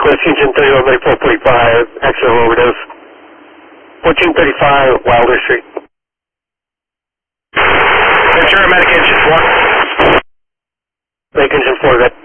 Northwest Engine 31-445, accidental overdose. 1435 Wilder Street. Ventura, Medic Engine 4. Medic Engine 4, that.